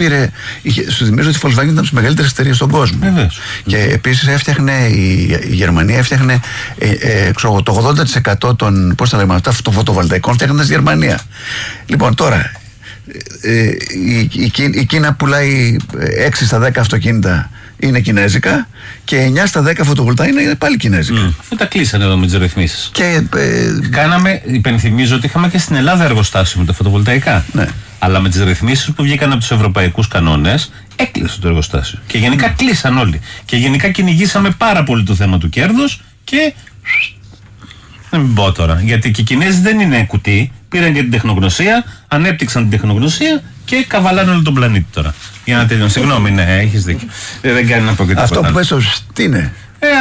πήρε. Σου θυμίζω ότι η Volkswagen ήταν από τις μεγαλύτερες εταιρείες στον κόσμο. Και επίσης η Γερμανία έφτιαχνε το 80% των φωτοβολταϊκών φτιάχναν στη Γερμανία. Λοιπόν, τώρα η Κίνα πουλάει 6 στα 10 αυτοκίνητα είναι κινέζικα και 9 στα 10 φωτοβολταϊκά είναι πάλι κινέζικα. Αφού τα κλείσανε εδώ με τις ρυθμίσεις. Υπενθυμίζω ότι είχαμε και στην Ελλάδα εργοστάσιο με τα φωτοβολταϊκά. Ναι. Αλλά με τις ρυθμίσεις που βγήκαν από τους ευρωπαϊκούς κανόνες, έκλεισε το εργοστάσιο. Και γενικά κλείσαν όλοι. Και γενικά κυνηγήσαμε πάρα πολύ το θέμα του κέρδους και. Δεν μην πω τώρα. Γιατί και οι Κινέζοι δεν είναι κουτί. Πήραν και την τεχνογνωσία, ανέπτυξαν την τεχνογνωσία και καβαλάνε όλο τον πλανήτη τώρα. Για να τελειώνω. Συγγνώμη, ναι, έχεις δίκιο. Δεν κάνει να πω και τίποτα. Αυτό που πες, τι είναι.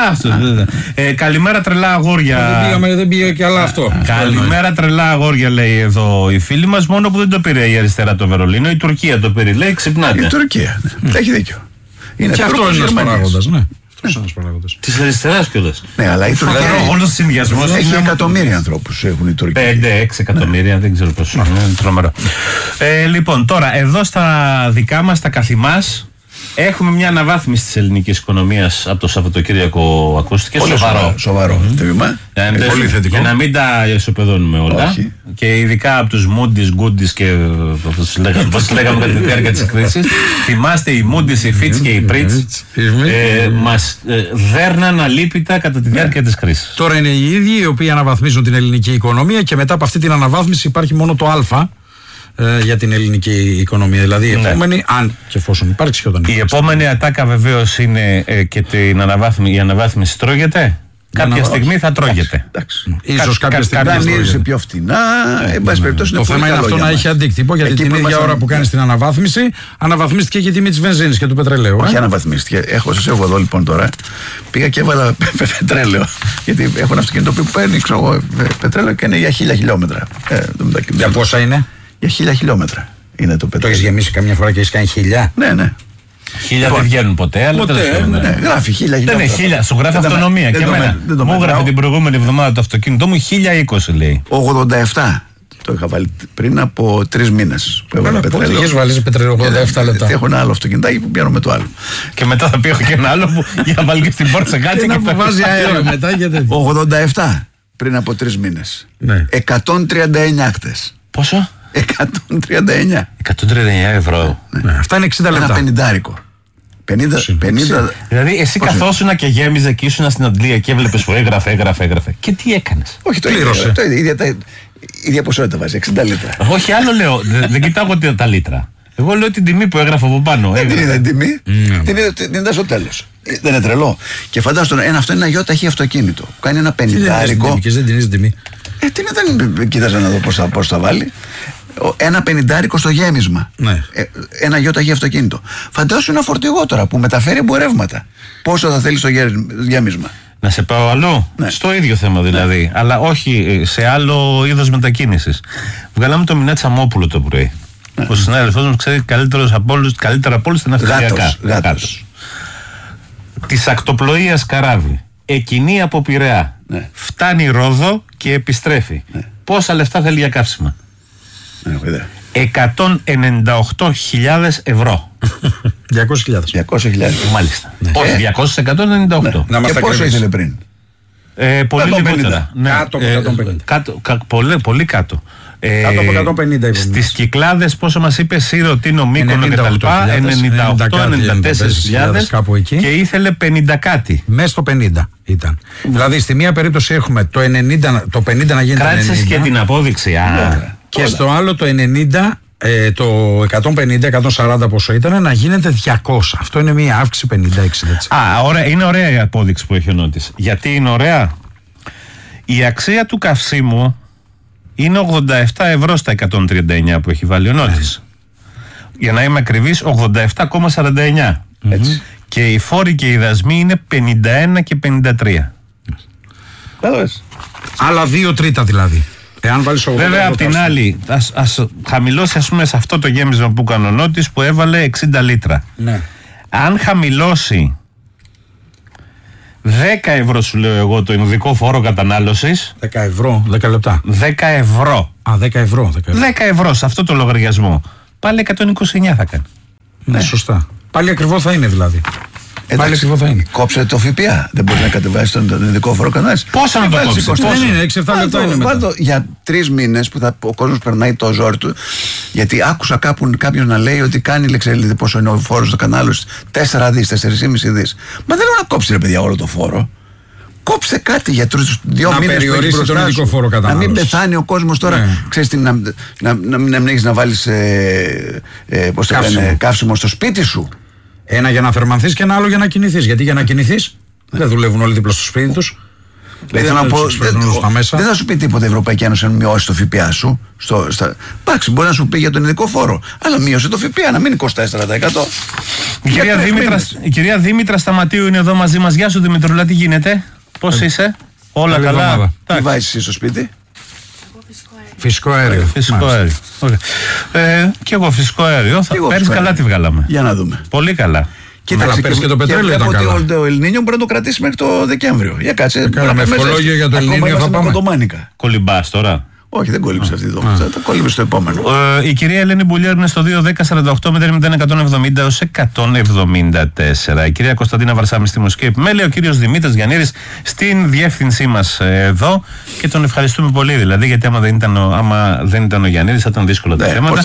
Καλημέρα τρελά αγόρια. Δεν πήγε και άλλα αυτό. Καλημέρα τρελά αγόρια, λέει εδώ η φίλη μας. Μόνο που δεν το πήρε η αριστερά το Βερολίνο, η Τουρκία το πήρε. Λέει ξυπνάτε. Η Τουρκία, ναι. Έχει δίκιο. Είναι και αυτό ένας παράγοντας, ναι. Της αριστεράς κιόλας. Ναι, αλλά η Τουρκία. Όλος ο συνδυασμός έχει εκατομμύρια ανθρώπους έχουν η Τουρκία. 5-6 εκατομμύρια, δεν ξέρω πόσο. Είναι τρομερό. Λοιπόν, τώρα εδώ στα δικά μας, τα καθημάς, έχουμε μια αναβάθμιση της ελληνικής οικονομίας από το Σαββατοκύριακο, ακούστηκε. Σοβαρό. Πολύ θετικό. Για να μην τα ισοπεδώνουμε όλα. Όχι. Και ειδικά από τους Moody's, Goodies και πώς λέγαμε κατά τη διάρκεια της κρίσης. Θυμάστε οι Moody's, οι Fitch και οι Pritch μας δέρναν αλίπητα κατά τη διάρκεια της κρίσης. Τώρα είναι οι ίδιοι οι οποίοι αναβαθμίζουν την ελληνική οικονομία και μετά από αυτή την αναβάθμιση υπάρχει μόνο το Α για την ελληνική οικονομία. Δηλαδή η επόμενη, αν και εφόσον υπάρξει και όταν η επόμενη ατάκα βεβαίως είναι και η αναβάθμιση τρώγεται. Κάποια στιγμή θα τρώγεται. Ίσως κάποια στιγμή θα τρώγεται πιο φτηνά. Το θέμα είναι αυτό να έχει αντίκτυπο, γιατί την ίδια ώρα που κάνει την αναβάθμιση, αναβαθμίστηκε και η τιμή της βενζίνης και του πετρελαίου. Όχι, αναβαθμίστηκε. Σας έχω εδώ λοιπόν τώρα. Πήγα και έβαλα πετρέλαιο. Γιατί έχω ένα αυτοκίνητο που παίρνει πετρέλαιο και είναι για 1000 χιλιόμετρα. Για πόσα είναι? Για 1000 χιλιόμετρα είναι το πετρέλαιο. Το έχεις γεμίσει καμιά φορά και έχεις κάνει 1000? Ναι. 1000 δεν βγαίνουν ποτέ, αλλά γράφει 1000 χιλιόμετρα. Δεν είναι 1000, σου γράφει αυτονομία. Και εμένα μου γράφει την προηγούμενη εβδομάδα το αυτοκίνητό μου 1020 λέει. 87 το είχα βάλει πριν από 3 μήνες. Πότε είχες βάλει πετρέλαιο 87 λεπτά? Έχω ένα άλλο αυτοκίνητάκι που πιάνω με το άλλο. Και μετά θα πιω και ένα άλλο που για να βάλει και στην πόρτα κάτι και να βάζει αέριο μετά. 87 πριν από 3 μήνες. 139 άκτες. Πόσο? 139 ευρώ. Αυτά είναι 60 λεπτά. Ένα 50. Δηλαδή εσύ καθόσουνα και γέμιζε και ήσουνα στην Αντλία και έβλεπες που έγραφε. Και τι έκανες? Όχι, το ίδια ποσότητα βάζει, 60 λίτρα. Όχι, άλλο λέω, δεν κοιτάω τα λίτρα. Εγώ λέω την τιμή που έγραφα από πάνω. Δεν την είδα την τιμή, την είδα στο τέλος. Δεν είναι τρελό? Και φαντάζομαι αυτό είναι ένα γιοταχή αυτοκίνητο. Κάνει ένα 50. Και δεν την είδες τιμή. Δεν κοίταζα να δω πώς θα βάλει. Ένα 50 στο γέμισμα. Ένα γιοταχή αυτοκίνητο. Φαντάσου ένα φορτηγό τώρα που μεταφέρει εμπορεύματα. Πόσο θα θέλει στο γέμισμα? Να σε πάω αλλού? Στο ίδιο θέμα δηλαδή. Αλλά όχι σε άλλο είδος μετακίνησης. Βγάλαμε το Μινά Τσαμόπουλο το πρωί. Ο συνάδελφός μου ξέρει καλύτερα από όλους τα ναυτιλιακά. Γάτος. Της ακτοπλοείας καράβι. Εκκινεί από Πειραιά. Φτάνει Ρόδο και επιστρέφει. Πόσα λεφτά θέλει για καύσιμα? 198.000 ευρώ. 200.000. Μάλιστα. Όχι, 200, 198. Και πόσο ήθελε πριν? Πολύ λιγότερα. Κάτω από 150. Πολύ κάτω. Κάτω από 150 στις Κυκλάδες πόσο μας είπε? Σύρο, Τίνο, Μύκονο και τα λοιπά? 98-94.000 και ήθελε 50 κάτι. Μέσα στο 50 ήταν. Δηλαδή στη μία περίπτωση έχουμε το 50 να γίνει. Κράτησες και την απόδειξη. Και στο άλλο το 90, το 150-140 πόσο ήταν, να γίνεται 200. Αυτό είναι μια αύξηση 50-60%. Ωραία, είναι ωραία η απόδειξη που έχει ο Νότης. Γιατί είναι ωραία? Η αξία του καυσίμου είναι 87 ευρώ στα 139 που έχει βάλει ο Νότης. Για να είμαι ακριβής, 87,49. Και οι φόροι και οι δασμοί είναι 51 και 53. Άλλα 2 τρίτα δηλαδή. Βέβαια απ' την άλλη ας χαμηλώσει, ας πούμε, σε αυτό το γέμισμα που έκανε ο Νότης που έβαλε 60 λίτρα. Αν χαμηλώσει 10 ευρώ, σου λέω εγώ, το ειδικό φόρο κατανάλωσης. 10 ευρώ, 10 λεπτά. 10 ευρώ. 10 ευρώ. 10 ευρώ σε αυτό το λογαριασμό. Πάλι 129 θα κάνει. Ναι, σωστά. Πάλι ακριβό θα είναι δηλαδή. Πάλι ακριβό θα είναι. Κόψε το ΦΠΑ. Δεν μπορεί να κατεβάσει τον ειδικό φόρο κανένας. Πόσα να το κόψει? Δεν είναι, 6-7 λεπτά είναι μετά. Για 3 μήνες που ο κόσμος περνάει το ζόρι του. Γιατί άκουσα κάποιον να λέει ότι κάνει λεξέλιδη πόσο είναι ο φόρος στο κατανάλωση. 4 δις, 4,5 δις. Μα δεν λέω να κόψει, ρε παιδιά, όλο το φόρο. Κόψε κάτι για 2 μήνες. Να περιορίσει τον ειδικό φόρο κατανάλωση. Να μην πεθάνει ο κόσμος τώρα. Ναι. Ξέρεις τι, να μην έχεις να βάλεις καύσιμο στο σπίτι σου. Ένα για να θερμανθείς και ένα άλλο για να κινηθείς. Γιατί για να κινηθείς δεν δουλεύουν όλοι δίπλα στο σπίτι τους. Θέλω να πω, δεν θα σου πει τίποτα η Ευρωπαϊκή Ένωση αν μειώσει το ΦΠΑ σου. Εντάξει, μπορεί να σου πει για τον ειδικό φόρο, αλλά μείωσε το ΦΠΑ, να μην είναι 24%. Η κυρία Δήμητρα Σταματίου είναι εδώ μαζί μας. Γεια σου Δημητρούλα, τι γίνεται, πώς είσαι? Όλα καλά? Τι βάζεις εσύ στο σπίτι? Φυσικό αέριο. Φυσικό αέριο. Και εγώ φυσικό αέριο. Πέρυσι καλά τη βγάλαμε. Για να δούμε. Πολύ καλά. Κοίταξε, και το πετρέλαιο ήταν καλά. Ότι ο Ελνίνιο μπορεί να το κρατήσει μέχρι το Δεκέμβριο. Για κάτσε. Με ευχολόγιο για το Ελνίνιο θα πάμε. Κολυμπάς τώρα? Όχι, δεν κόλληψε αυτή εδώ. Θα κόλληψε στο επόμενο. Η κυρία Ελένη Μπουλιέρ είναι στο 2-10-48-0-170 έως 174. Η κυρία Κωνσταντίνα Βαρσάμι στη μουσική επιμέλεια. Ο κύριος Δημήτρης Γιαννίδης στην διεύθυνσή μας εδώ. Και τον ευχαριστούμε πολύ δηλαδή, γιατί άμα δεν ήταν ο Γιαννίδης θα ήταν δύσκολα τα θέματα.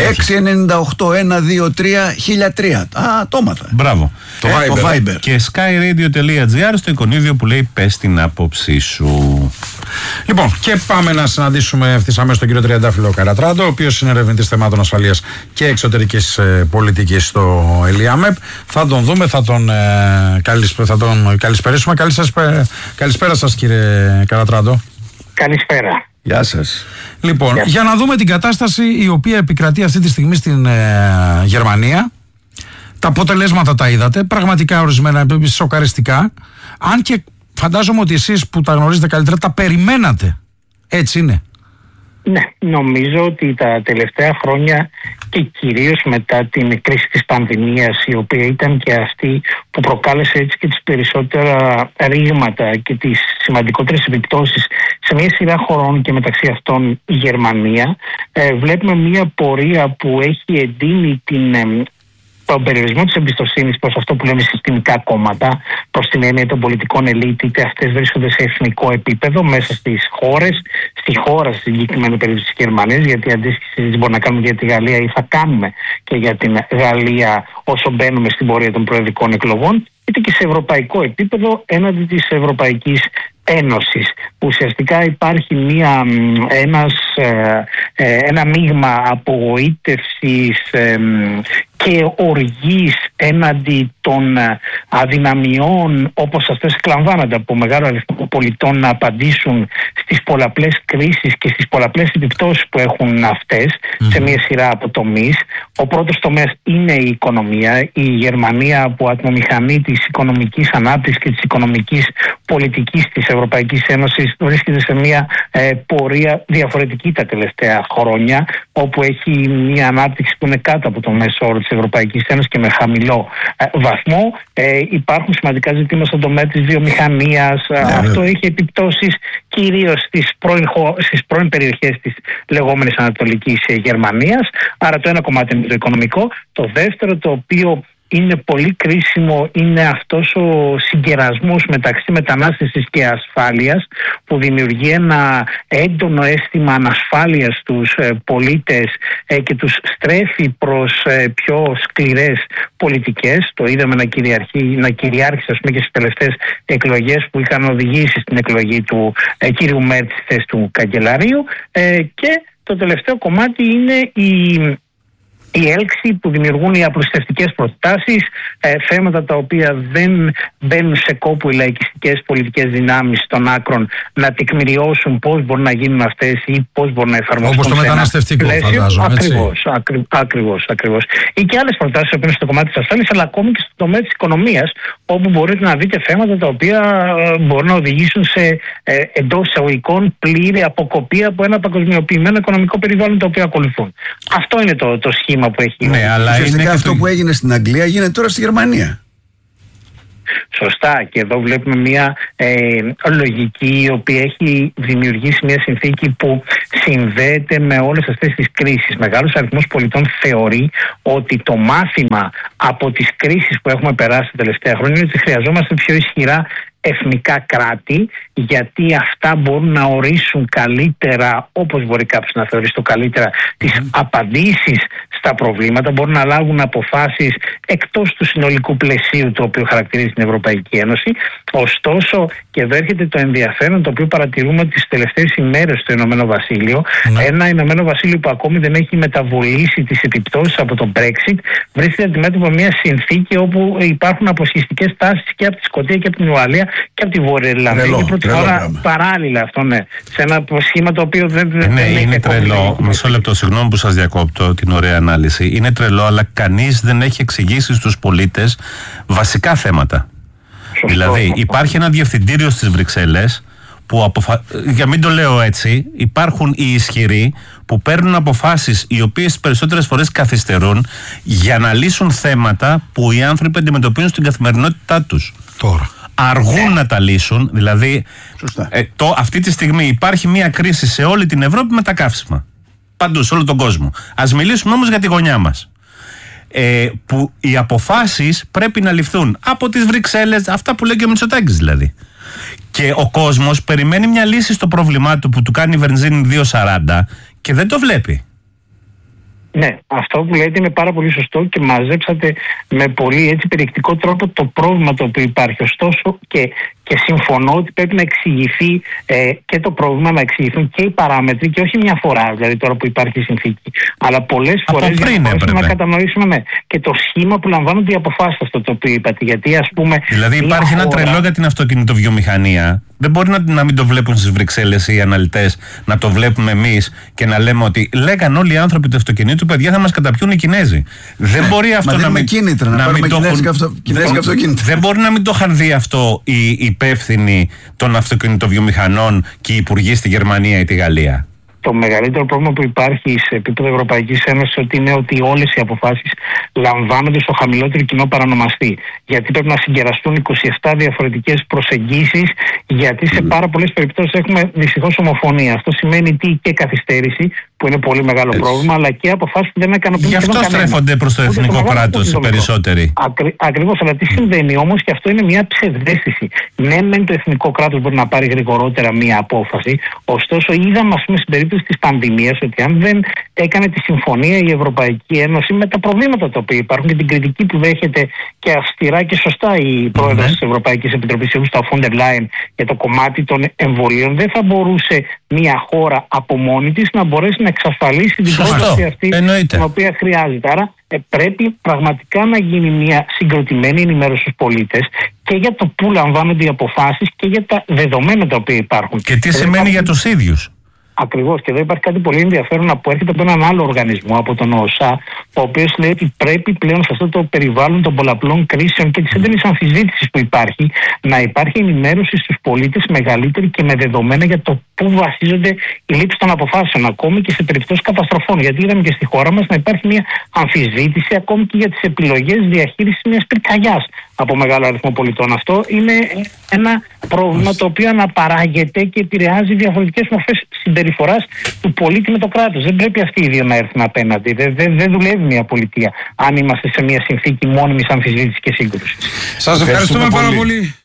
698-123-1003. Το έμαθα. Μπράβο. Το Viber. Και skyradio.gr στο εικονίδιο που λέει πες την άποψή σου. Λοιπόν, και πάμε να συναντήσουμε ευθύς αμέσως τον κύριο Τριαντάφυλλο Καρατράντο, ο οποίος είναι ερευνητής θεμάτων ασφαλείας και εξωτερικής πολιτικής στο ΕΛΙΑΜΕΠ. Θα τον δούμε, θα τον καλησπερίσουμε. Καλησπέρα σας, κύριε Καρατράντο. Καλησπέρα. Γεια σας. Λοιπόν, για να δούμε την κατάσταση η οποία επικρατεί αυτή τη στιγμή στην Γερμανία. Τα αποτελέσματα τα είδατε, πραγματικά ορισμένα σοκαριστικά. Αν και φαντάζομαι ότι εσείς που τα γνωρίζετε καλύτερα τα περιμένατε. Έτσι είναι? Ναι, νομίζω ότι τα τελευταία χρόνια και κυρίως μετά την κρίση της πανδημίας, η οποία ήταν και αυτή που προκάλεσε έτσι και τις περισσότερα ρήγματα και τις σημαντικότερες επιπτώσεις σε μια σειρά χωρών και μεταξύ αυτών η Γερμανία, βλέπουμε μια πορεία που έχει εντείνει τον περιορισμό της εμπιστοσύνης προς αυτό που λέμε συστημικά κόμματα, προς την έννοια των πολιτικών ελίτ, είτε αυτές βρίσκονται σε εθνικό επίπεδο μέσα στις χώρες, στη χώρα στην συγκεκριμένη περίπτωση της Γερμανίας, γιατί αντίστοιχη συζήτηση μπορούμε να κάνουμε για τη Γαλλία ή θα κάνουμε και για την Γαλλία όσο μπαίνουμε στην πορεία των προεδρικών εκλογών, είτε και σε ευρωπαϊκό επίπεδο έναντι της Ευρωπαϊκής Ένωσης. Ουσιαστικά υπάρχει ένα μείγμα απογοήτευσης και οργής έναντι των αδυναμιών όπως αυτές εκλαμβάνονται από μεγάλο αριθμό πολιτών να απαντήσουν στις πολλαπλές κρίσεις και στις πολλαπλές επιπτώσεις που έχουν αυτές σε μια σειρά από τομείς. Ο πρώτος τομέας είναι η οικονομία. Η Γερμανία από ατμομηχανή της οικονομικής ανάπτυξης και της οικονομικής πολιτικής της Ευρωπαϊκής Ένωσης βρίσκεται σε μια πορεία διαφορετική τα τελευταία χρόνια, όπου έχει μια ανάπτυξη που είναι κάτω από το μέσο όρο της Ευρωπαϊκής Ένωσης και με χαμηλό βαθμό. Υπάρχουν σημαντικά ζητήματα στον τομέα της βιομηχανίας. Αυτό έχει επιπτώσεις κυρίως στις πρώην περιοχές της λεγόμενης Ανατολικής Γερμανίας. Άρα το ένα κομμάτι είναι το οικονομικό. Το δεύτερο, το οποίο είναι πολύ κρίσιμο, είναι αυτός ο συγκερασμός μεταξύ μετανάστευσης και ασφάλειας, που δημιουργεί ένα έντονο αίσθημα ανασφάλειας στους πολίτες και τους στρέφει προς πιο σκληρές πολιτικές. Το είδαμε να κυριάρχησε και στις τελευταίες εκλογές που είχαν οδηγήσει στην εκλογή του κύριου Μέρτ στη θέση του καγκελαρίου. Και το τελευταίο κομμάτι είναι η έλξη που δημιουργούν οι απλουστευτικές προτάσεις, θέματα τα οποία δεν μπαίνουν σε κόπο οι λαϊκιστικές πολιτικές δυνάμεις των άκρων να τεκμηριώσουν πώς μπορούν να γίνουν αυτές ή πώς μπορούν να εφαρμοστούν. Όπως το μεταναστευτικό, φαντάζομαι. Ακριβώς. Ή και άλλες προτάσεις που είναι στο κομμάτι της ασφάλειας, αλλά ακόμη και στο τομέα της οικονομίας, όπου μπορείτε να δείτε θέματα τα οποία μπορούν να οδηγήσουν σε εντός εισαγωγικών πλήρη αποκοπή από ένα παγκοσμιοποιημένο οικονομικό περιβάλλον το οποίο ακολουθούν. Αυτό είναι το σχήμα που έχει. Ναι, αλλά ουσιαστικά αυτό που έγινε στην Αγγλία γίνεται τώρα στη Γερμανία. Σωστά, και εδώ βλέπουμε μια λογική η οποία έχει δημιουργήσει μια συνθήκη που συνδέεται με όλες αυτές τις κρίσεις. Μεγάλος αριθμός πολιτών θεωρεί ότι το μάθημα από τις κρίσεις που έχουμε περάσει τα τελευταία χρόνια είναι ότι χρειαζόμαστε πιο ισχυρά εθνικά κράτη, γιατί αυτά μπορούν να ορίσουν καλύτερα, όπως μπορεί κάποιος να θεωρήσει το καλύτερα, τις απαντήσεις στα προβλήματα, μπορούν να λάβουν αποφάσεις εκτός του συνολικού πλαισίου το οποίο χαρακτηρίζει την Ευρωπαϊκή Ένωση. Ωστόσο, και εδώ έρχεται το ενδιαφέρον το οποίο παρατηρούμε τις τελευταίες ημέρες στο Ηνωμένο Βασίλειο. Ένα Ηνωμένο Βασίλειο που ακόμη δεν έχει μεταβολήσει τις επιπτώσεις από το Brexit, βρίσκεται αντιμέτωπο με μια συνθήκη όπου υπάρχουν αποσχιστικές τάσεις και από τη Σκωτία και από την Ουαλία και από τη Βόρεια Ιρλανδία. Είναι πρώτη φορά παράλληλα αυτό, σε ένα σχήμα το οποίο δεν είναι τρελό. Μισό λεπτό, συγγνώμη που σας διακόπτω την ωραία ανάλυση. Είναι τρελό, αλλά κανείς δεν έχει εξηγήσει στους πολίτες βασικά θέματα. Δηλαδή, υπάρχει ένα διευθυντήριο στις Βρυξέλλες που για μην το λέω έτσι, υπάρχουν οι ισχυροί που παίρνουν αποφάσεις οι οποίες περισσότερες φορές καθυστερούν για να λύσουν θέματα που οι άνθρωποι αντιμετωπίζουν στην καθημερινότητά τους. Τώρα. Αργούν να τα λύσουν, δηλαδή αυτή τη στιγμή υπάρχει μια κρίση σε όλη την Ευρώπη με τα καύσιμα. Παντού, σε όλο τον κόσμο. Ας μιλήσουμε όμως για τη γωνιά μας. Που οι αποφάσεις πρέπει να ληφθούν από τις Βρυξέλλες, αυτά που λέει και ο Μητσοτάκης δηλαδή. Και ο κόσμος περιμένει μια λύση στο πρόβλημά του που του κάνει η βενζίνη 2,40 και δεν το βλέπει. Ναι, αυτό που λέτε είναι πάρα πολύ σωστό και μαζέψατε με πολύ περιεκτικό τρόπο το πρόβλημα το οποίο υπάρχει. Ωστόσο και συμφωνώ ότι πρέπει να εξηγηθεί και το πρόβλημα, να εξηγηθούν και οι παράμετροι και όχι μια φορά, δηλαδή τώρα που υπάρχει η συνθήκη. Αλλά πολλές φορές για να κατανοήσουμε και το σχήμα που λαμβάνονται οι αποφάσεις, αυτό το οποίο είπατε. Γιατί ας πούμε. Δηλαδή υπάρχει ένα τρελό για την αυτοκινητοβιομηχανία. Δεν μπορεί να μην το βλέπουν στις Βρυξέλλες οι αναλυτές, να το βλέπουμε εμείς και να λέμε ότι λέγαν όλοι οι άνθρωποι του αυτοκινήτου, παιδιά, θα μας καταπιούν οι Κινέζοι. Δεν μπορεί αυτό να μην. Δεν μπορεί να μην το είχαν δει αυτό οι υπεύθυνοι των αυτοκινητοβιομηχανών και οι υπουργοί στη Γερμανία ή τη Γαλλία. Το μεγαλύτερο πρόβλημα που υπάρχει σε επίπεδο Ευρωπαϊκής Ένωσης είναι ότι όλες οι αποφάσεις λαμβάνονται στο χαμηλότερο κοινό παρανομαστή. Γιατί πρέπει να συγκεραστούν 27 διαφορετικές προσεγγίσεις, γιατί σε πάρα πολλές περιπτώσεις έχουμε δυστυχώς ομοφωνία. Αυτό σημαίνει και καθυστέρηση, που είναι πολύ μεγάλο πρόβλημα, αλλά και αποφάσεις που δεν ικανοποιούν. Γι' αυτό στρέφονται προς το εθνικό κράτος οι περισσότεροι. Ακριβώς, αλλά τι συμβαίνει όμως, και αυτό είναι μια ψευδαίσθηση. Ναι, μεν το εθνικό κράτος μπορεί να πάρει γρηγορότερα μια απόφαση, ωστόσο είδαμε, ας πούμε, στην περίπτωση της πανδημίας, ότι αν δεν έκανε τη συμφωνία η Ευρωπαϊκή Ένωση με τα προβλήματα τα οποία υπάρχουν και την κριτική που δέχεται και αυστηρά και σωστά η πρόεδρος της Ευρωπαϊκής Επιτροπής, η Ursula von der Leyen, για το κομμάτι των εμβολίων, δεν θα μπορούσε μια χώρα από μόνη της να μπορέσει να εξασφαλίσει την πρόταση αυτή την οποία χρειάζεται. Άρα πρέπει πραγματικά να γίνει μια συγκροτημένη ενημέρωση στους πολίτες και για το πού λαμβάνονται οι αποφάσεις και για τα δεδομένα τα οποία υπάρχουν. Και τι σημαίνει για τους ίδιους. Ακριβώς, και εδώ υπάρχει κάτι πολύ ενδιαφέρον που έρχεται από έναν άλλο οργανισμό, από τον ΟΣΑ, ο οποίος λέει ότι πρέπει πλέον σε αυτό το περιβάλλον των πολλαπλών κρίσεων και της έντονης αμφισβήτησης που υπάρχει, να υπάρχει ενημέρωση στους πολίτες μεγαλύτερη και με δεδομένα για το πού βασίζονται οι λήψεις των αποφάσεων, ακόμη και σε περιπτώσεις καταστροφών. Γιατί είδαμε και στη χώρα μας να υπάρχει μια αμφισβήτηση ακόμη και για τις επιλογές διαχείρισης μιας πυρκαγιάς από μεγάλο αριθμό πολιτών. Αυτό είναι ένα πρόβλημα το οποίο αναπαράγεται και επηρεάζει διαφορετικές μορφές συμπεριφοράς του πολίτη με το κράτος. Δεν πρέπει αυτοί οι δύο να έρθουν απέναντι. Δεν δουλεύει μια πολιτεία αν είμαστε σε μια συνθήκη μόνιμης αμφισβήτησης και σύγκρουσης. Σας ευχαριστούμε πάρα πολύ.